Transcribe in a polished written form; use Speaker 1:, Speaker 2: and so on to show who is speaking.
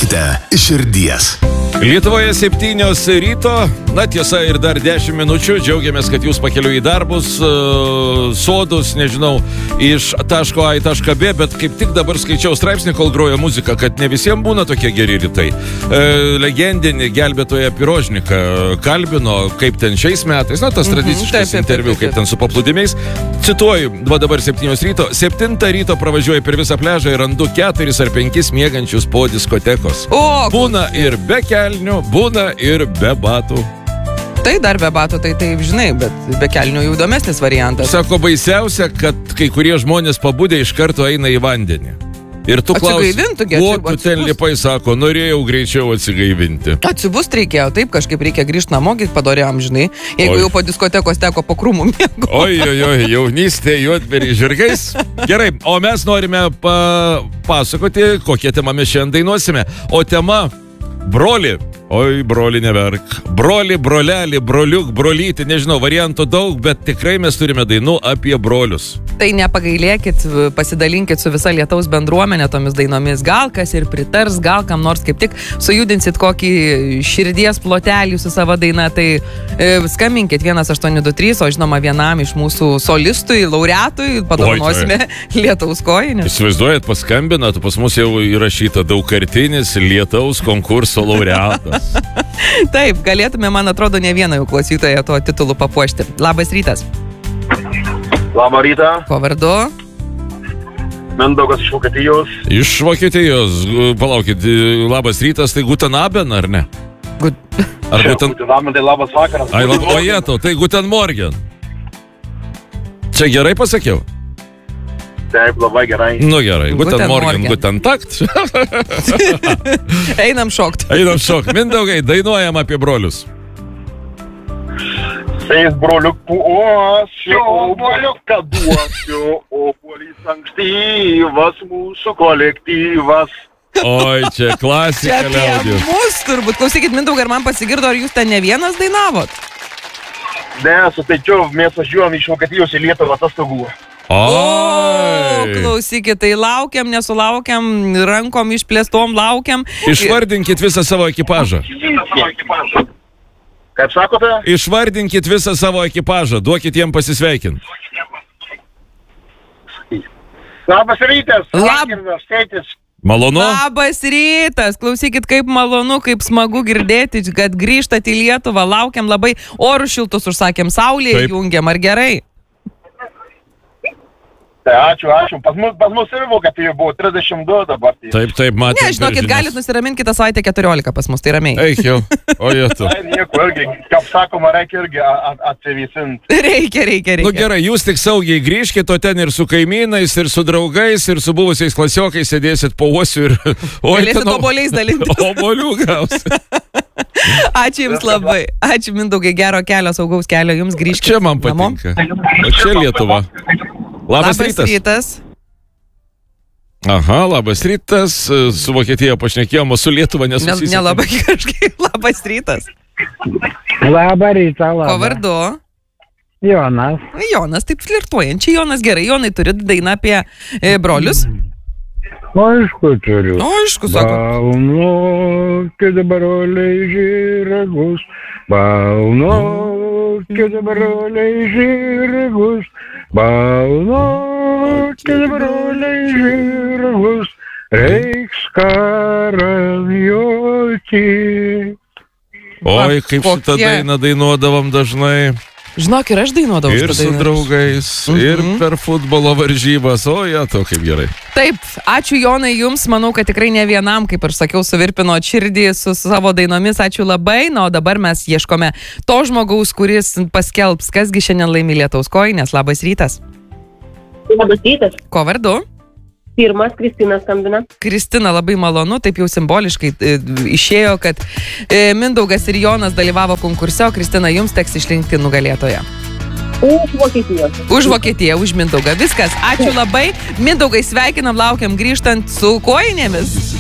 Speaker 1: Dainuokite iš širdies.
Speaker 2: Lietuvoje 7 ryto, na tiesa ir dar 10 minučių, džiaugiamės, kad jūs pakeliu į darbus, sodus, nežinau, iš taško A į tašką B, bet kaip tik dabar skaičiau straipsnį, kol grojo muzika, kad ne visiems būna tokie geri rytai. Legendinį gelbėtoją Pirožniką kalbino, kaip ten šiais metais, na tas tradiciškas interviu, kaip ten su paplūdimiais. Cituoju, va dabar 7 ryto, 7 ryto pravažiuoju per visą pležą ir randu 4 ar 5 miegančius po diskotekos. Būna ir be kelnių, būna ir be batų.
Speaker 3: Tai dar be batų, tai taip žinai, bet be kelnių jau įdomesnis variantas.
Speaker 2: Sako, baisiausia, kad kai kurie žmonės pabudę iš karto eina į vandenį. Ir tu klausi, kuo tu ten lipai, sako, norėjau greičiau atsigaivinti.
Speaker 3: Atsibust reikėjo, taip, kažkaip reikia grįžti namo, padoriam, žinai, jeigu jau po diskotekos teko po krūmų miego.
Speaker 2: Oi, jaunystė, juodberiai žirgais. Gerai, o mes norime papasakoti, kokią temą mes šiandien dainuosime. O tema broli. Oi, broli, neverk. Broli, brolelį, broliuk, brolyti, nežinau, variantų daug, bet tikrai mes turime dainų apie brolius.
Speaker 3: Tai nepagailėkit, pasidalinkit su visa Lietaus bendruomenė tomis dainomis. Gal kas ir pritars, gal kam nors kaip tik sujudinsit kokį širdies plotelį su savo daina. Tai skambinkit 1823, o žinoma vienam iš mūsų solistui, laureatui, padovanosime Lietaus kojinį.
Speaker 2: Įsivaizduojat, paskambinat, pas mus jau įrašyta daugkartinis Lietaus konkurso laureatas.
Speaker 3: Taip, galėtume, man atrodo, ne vieną jau klausytoją to titulų papuošti. Labas rytas.
Speaker 4: Labą rytą.
Speaker 3: Ko vardu?
Speaker 4: Mindaugas iš Vokietijos.
Speaker 2: Iš Vokietijos. Palaukit, labas rytas, tai Guten Abend, ar ne? Ar
Speaker 4: Guten Abend, tai labas vakaras.
Speaker 2: Ai, ojeto, tai Guten Morgen. Čia gerai pasakiau?
Speaker 4: Taip, labai gerai.
Speaker 2: Nu gerai, Guten Morgen, Guten Takt.
Speaker 3: Einam šokt.
Speaker 2: Einam šokt. Mindaugai, dainuojam apie brolius.
Speaker 4: Seis broliuk puosiu, broliuką duosiu, o puolys ankstyvas mūsų kolektyvas.
Speaker 2: Oi, čia klasika liaudis.
Speaker 3: Čia mus turbūt. Klausykit, Mindaugai, ar man pasigirdo, ar jūs ten ne vienas dainavot?
Speaker 4: Ne, sutaičiau, mes važiuojam iš Vokietijos į Lietuvą atostogų.
Speaker 3: O, klausykit, tai laukiam, nesulaukiam, rankom išplėstom laukiam.
Speaker 2: Išvardinkit visą savo ekipažą.
Speaker 4: Kaip sakote?
Speaker 2: Išvardinkit visą savo ekipažą, duokit jiem pasisveikinti.
Speaker 4: Labas rytas. Tėtis.
Speaker 2: Malonu.
Speaker 3: Labas rytas. Klausykit, kaip malonu, kaip smagu girdėti, kad grįžtat į Lietuvą. Laukiam labai, orų šiltus užsakėm, saulėje jungiam, ar gerai?
Speaker 4: Tai ačiū. Pas mus ir Vokietijoje buvo 32 dabar.
Speaker 2: Taip, matėm.
Speaker 3: Ne, žinokit, galit nusiraminti kitą savaitę 14 pas mus, tai ramiai.
Speaker 2: Eik jau, o jėtų.
Speaker 4: Nieko, irgi, kaip sakoma, reikia irgi atsivysinti.
Speaker 3: Reikia.
Speaker 2: Nu gerai, jūs tik saugiai grįžkit, o ten ir su kaimynais, ir su draugais, ir su buvusiais klasiokais sėdėsit po uosiu ir...
Speaker 3: Galėsit oboliais dalintis.
Speaker 2: Obolių gausit.
Speaker 3: Ačiū Jums labai. Ačiū, Mindaugai, gero kelio, saugaus kelio Jums grįžkit.
Speaker 2: Čia man patinka. O čia Lietuva. Labas rytas. Aha, labas rytas. Su Vokietija pašnekėjom, o su Lietuva nesusisiekėm.
Speaker 3: Nelabai kažkaip. Labas rytas.
Speaker 5: Labą rytą, labą.
Speaker 3: Ko vardu?
Speaker 5: Jonas.
Speaker 3: Jonas, taip flirtuojančiai. Jonas, gerai. Jonai, turit dainą apie brolius?
Speaker 5: Aišku, turiu.
Speaker 3: Aišku, sako.
Speaker 5: Balnokit, broliai, žirgus. Balnokit, broliai, žirgus. Balnokit, broliai, žirgus. Reiks karalioti.
Speaker 2: Oi, kaip šitą dainą dainuodavom dažnai.
Speaker 3: Žinok, ir aš dainuodavau.
Speaker 2: Ir su draugais, ir per futbolo varžybas. O, to kaip gerai.
Speaker 3: Taip, ačiū Jonai Jums. Manau, kad tikrai ne vienam, kaip ir sakiau, suvirpino širdį su savo dainomis. Ačiū labai. Na, o dabar mes ieškome to žmogaus, kuris paskelbs, kasgi šiandien laimi Lietaus kojinės. Labas rytas.
Speaker 6: Labas rytas.
Speaker 3: Ko vardu?
Speaker 6: Pirmas, Kristina skambina.
Speaker 3: Kristina, labai malonu, taip jau simboliškai išėjo, kad Mindaugas ir Jonas dalyvavo konkurse, o Kristina, jums teks išrinkti nugalėtoją.
Speaker 6: Už Vokietiją.
Speaker 3: Už Vokietiją, už Mindaugą. Viskas, ačiū labai. Mindaugai, sveikinam, laukiam grįžtant su kojinėmis.